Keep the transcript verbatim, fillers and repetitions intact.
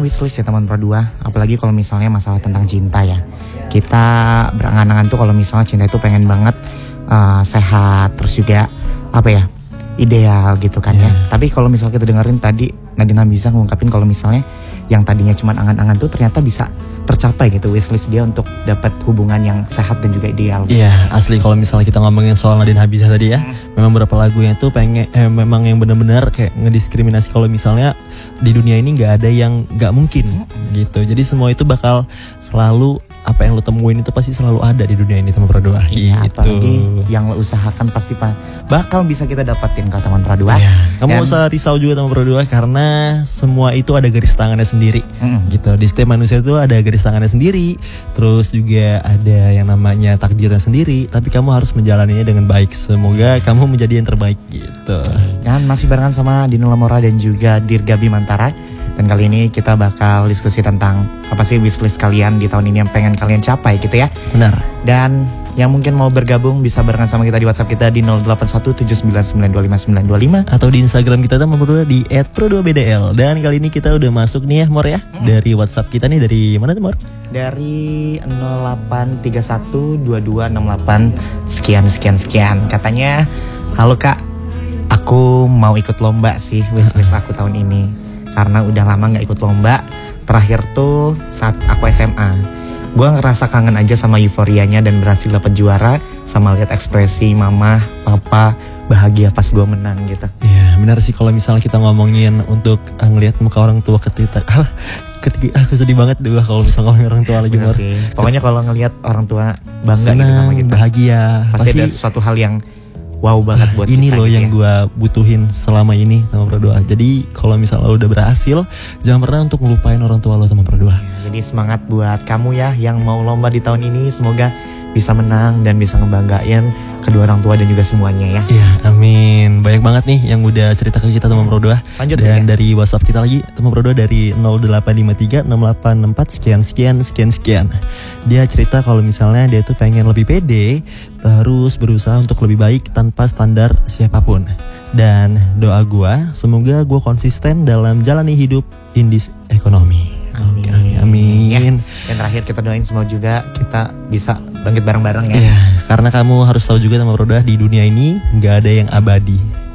wishlist ya teman Pro dua. Apalagi kalau misalnya masalah tentang cinta ya. Kita berangan-angan tuh kalau misalnya cinta itu pengen banget uh, sehat, terus juga apa ya, ideal gitu kan yeah. ya. Tapi kalau misalnya kita dengerin tadi Nadina bisa ngungkapin kalau misalnya yang tadinya cuma angan-angan tuh ternyata bisa tercapai gitu wishlist dia untuk dapat hubungan yang sehat dan juga ideal. Iya, yeah, asli kalau misalnya kita ngomongin soal Nadine Habizah tadi ya, hmm. memang beberapa lagunya tuh pengen eh, memang yang benar-benar kayak ngediskriminasi kalau misalnya di dunia ini nggak ada yang nggak mungkin hmm. gitu. Jadi semua itu bakal selalu apa yang lo temuin itu pasti selalu ada di dunia ini teman Pro dua. Iya, gitu. Apalagi yang lo usahakan pasti pa- bakal bisa kita dapatin ke teman Pro dua. Iya. Kamu dan, usah risau juga teman Pro dua karena semua itu ada garis tangannya sendiri. Hmm. Gitu. Di setiap manusia itu ada garis tangannya sendiri, terus juga ada yang namanya takdirnya sendiri, tapi kamu harus menjalaninya dengan baik. Semoga kamu menjadi yang terbaik gitu. Dan masih barengan sama Dino Lamora dan juga Dirga Bimantara. Dan kali ini kita bakal diskusi tentang apa sih wishlist kalian di tahun ini yang pengen kalian capai gitu ya. Benar. Dan yang mungkin mau bergabung bisa barengan sama kita di WhatsApp kita di nol delapan satu tujuh sembilan sembilan dua lima sembilan dua lima atau di Instagram kita teman Pro dua di et pro dua b d l. Dan kali ini kita udah masuk nih ya Mor ya. Hmm. Dari WhatsApp kita nih, dari mana tuh Mor? Dari nol delapan tiga satu dua dua enam delapan sekian sekian sekian. Katanya, halo Kak, aku mau ikut lomba sih wishlist aku tahun ini. Karena udah lama gak ikut lomba. Terakhir tuh saat aku S M A. Gue ngerasa kangen aja sama euforianya dan berhasil dapet juara, sama lihat ekspresi mama, papa bahagia pas gue menang gitu. Iya benar sih, kalau misalnya kita ngomongin untuk uh, ngelihat muka orang tua ketika ketika aku sedih banget dulu kalau misalnya ngomongin orang tua lagi Mor. Pokoknya kalau ngelihat orang tua bangga senang, gitu sama kita, bahagia, pasti, pasti ada sesuatu hal yang wow banget buat ini kita. Ini loh gitu yang ya. gue butuhin selama ini sama Pro dua. Jadi kalau misalnya lo udah berhasil, jangan pernah untuk ngelupain orang tua lo sama Pro dua. Ya, jadi semangat buat kamu ya yang mau lomba di tahun ini. Semoga bisa menang dan bisa ngebanggain kedua orang tua dan juga semuanya ya. Iya, amin. Banyak banget nih yang udah cerita ke kita teman Pro dua. Lanjut dan ya. Dari WhatsApp kita lagi teman Pro dua dari nol delapan lima tiga enam delapan enam empat sekian sekian sekian sekian. Dia cerita kalau misalnya dia tuh pengen lebih pede, terus berusaha untuk lebih baik tanpa standar siapapun. Dan doa gua, semoga gua konsisten dalam jalani hidup in this economy. Amin. Amin. Amin. Ya. Dan terakhir kita doain semua juga kita bisa bangkit bareng-bareng ya. Iya, karena kamu harus tahu juga sama Pro dua di dunia ini nggak ada yang abadi.